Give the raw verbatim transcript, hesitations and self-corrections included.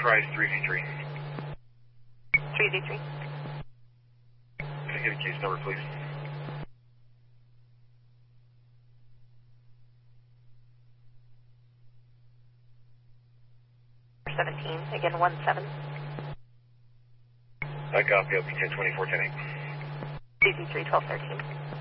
Enterprise three V three. three V three. Can I get a case number, please? seventeen, again one seven. I copy, L P ten twenty-four ten eight. three V three twelve thirteen.